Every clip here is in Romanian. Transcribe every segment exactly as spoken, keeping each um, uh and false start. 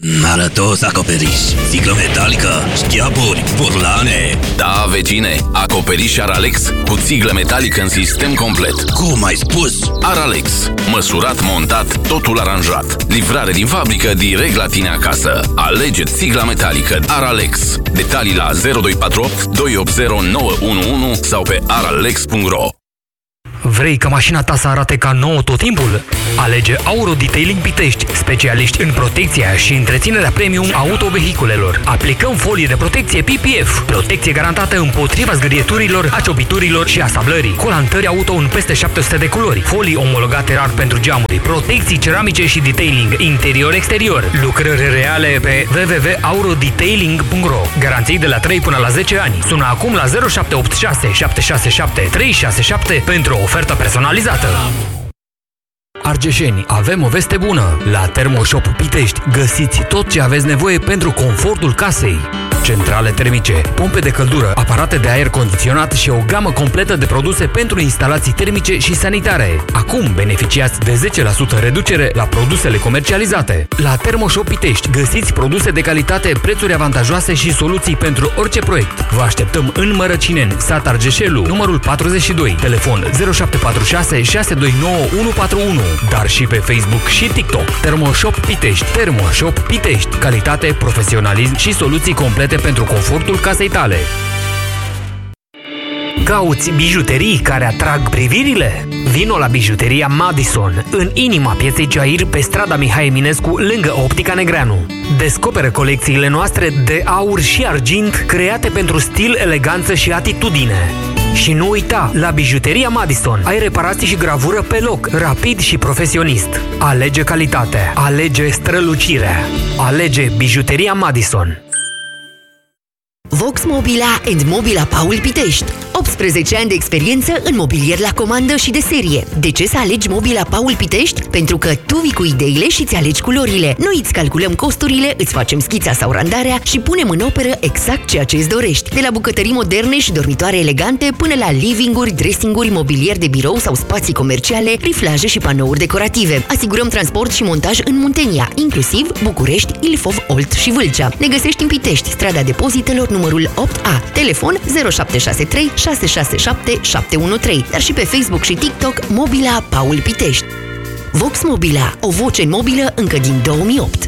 Arătos acoperiș, sticlă metalică, șchiaburi, burlane. Da, vecine, acoperiș Aralex cu țiglă metalică în sistem complet. Cum ai spus? Aralex. Măsurat, montat, totul aranjat. Livrare din fabrică direct la tine acasă. Alege țigla metalică Aralex. Detalii la zero doi patru opt doi opt zero nouă unu unu sau pe aralex punct ro. Vrei ca mașina ta să arate ca nouă tot timpul? Alege Auro Detailing Pitești, specialiști în protecția și întreținerea premium autovehiculelor. Aplicăm folie de protecție P P F, protecție garantată împotriva zgârieturilor, aciopiturilor și asablării, colantări auto în peste șapte sute de culori, folii omologate rar pentru geamuri, protecții ceramice și detailing interior-exterior, lucrări reale pe w w w punct auro detailing punct ro. Garanții de la trei până la zece ani. Sună acum la zero șapte opt șase șapte șase șapte trei șase șapte pentru o ofertă personalizată. Argeșeni, avem o veste bună! La Thermoshop Pitești găsiți tot ce aveți nevoie pentru confortul casei. Centrale termice, pompe de căldură, aparate de aer condiționat și o gamă completă de produse pentru instalații termice și sanitare. Acum beneficiați de zece la sută reducere la produsele comercializate. La Thermoshop Pitești găsiți produse de calitate, prețuri avantajoase și soluții pentru orice proiect. Vă așteptăm în Mărăcineni, sat Argeșelu, numărul patruzeci și doi, telefon zero șapte patru șase șase doi nouă unu patru unu, dar și pe Facebook și TikTok. Thermoshop Pitești. Thermoshop Pitești. Calitate, profesionalism și soluții complete pentru confortul casei tale. Cauți bijuterii care atrag privirile? Vino la bijuteria Madison, în inima pieței Ceair, pe strada Mihai Eminescu, lângă Optica Negreanu. Descoperă colecțiile noastre de aur și argint, create pentru stil, eleganță și atitudine. Și nu uita, la bijuteria Madison ai reparații și gravură pe loc, rapid și profesionist. Alege calitate, alege strălucire, alege bijuteria Madison. Vox Mobila and Mobila Paul Pitești. optsprezece ani de experiență în mobilier la comandă și de serie. De ce să alegi Mobila Paul Pitești? Pentru că tu vii cu ideile și îți alegi culorile. Noi îți calculăm costurile, îți facem schița sau randarea și punem în operă exact ceea ce îți dorești. De la bucătării moderne și dormitoare elegante până la living-uri, dressing-uri, mobilier de birou sau spații comerciale, riflaje și panouri decorative. Asigurăm transport și montaj în Muntenia, inclusiv București, Ilfov, Olt și Vâlcea. Ne găsești în Pitești, strada Depozitelor, numărul opt A, telefon zero șapte șase trei șase șase șapte șapte unu trei, dar și pe Facebook și TikTok Mobila Paul Pitești. Vox Mobila, o voce mobilă încă din două mii opt.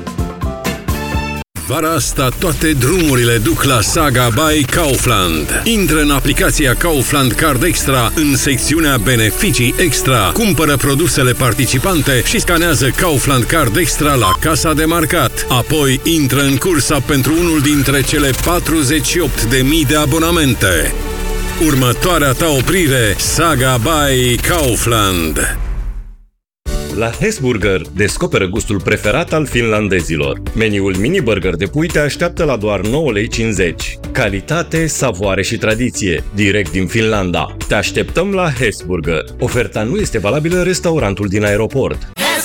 Vara asta toate drumurile duc la Saga by Kaufland. Intră în aplicația Kaufland Card Extra în secțiunea Beneficii Extra. Cumpără produsele participante și scanează Kaufland Card Extra la casa de marcat. Apoi intră în cursa pentru unul dintre cele patruzeci și opt de mii de abonamente. Următoarea ta oprire, Saga by Kaufland. La Hesburger descoperă gustul preferat al finlandezilor. Meniul mini-burger de pui te așteaptă la doar nouă lei cincizeci. Calitate, savoare și tradiție, direct din Finlanda. Te așteptăm la Hesburger. Oferta nu este valabilă în restaurantul din aeroport.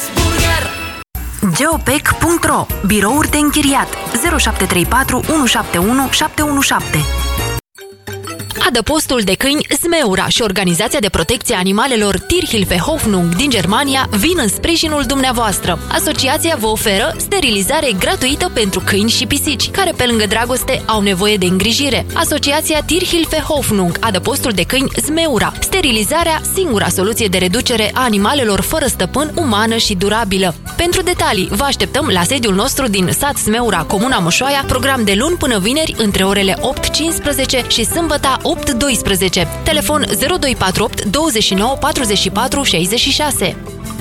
geopec punct ro. Birouri de închiriat zero șapte trei patru unu șapte unu șapte unu șapte. Adăpostul de câini Zmeura și Organizația de Protecție a Animalelor Tierhilfe-Hoffnung din Germania vin în sprijinul dumneavoastră. Asociația vă oferă sterilizare gratuită pentru câini și pisici, care pe lângă dragoste au nevoie de îngrijire. Asociația Tierhilfe-Hoffnung, adăpostul de câini Zmeura. Sterilizarea, singura soluție de reducere a animalelor fără stăpân, umană și durabilă. Pentru detalii, vă așteptăm la sediul nostru din sat Zmeura, Comuna Moșoaia, program de luni până vineri între orele opt cincisprezece și sâmbătă opt doisprezece. Telefon zero doi patru opt douăzeci și nouă patruzeci și patru șaizeci și șase.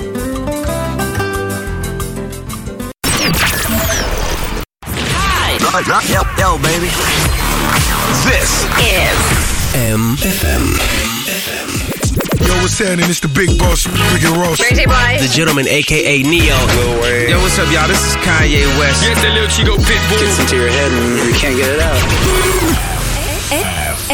Yo, yo, baby. This is M F M. Yo, what's happening? It's the big boss, Ricky Ross. The gentleman, a k a. Neo. Yo, what's up, y'all? This is Kanye West. Yes, that little Chico Pitbull. Gets into your head and you can't get it out.